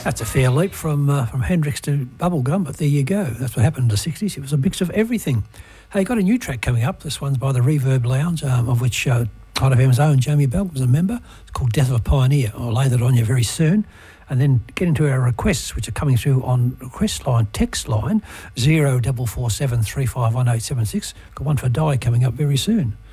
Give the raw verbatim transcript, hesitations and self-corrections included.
That's a fair leap from uh, from Hendrix to Bubblegum, but there you go. That's what happened in the sixties. It was a mix of everything. Hey, got a new track coming up. This one's by the Reverb Lounge, um, of which uh, Hot F M's own Jamie Bell was a member. It's called Death of a Pioneer. I'll lay that on you very soon. And then get into our requests, which are coming through on request line, text line, zero four four seven three five one eight seven six. Got one for Di coming up very soon.